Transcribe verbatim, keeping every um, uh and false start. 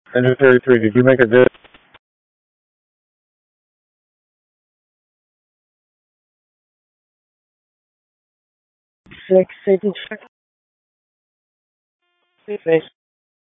Ninja thirty-three, did you make a good? Six safety check. Six.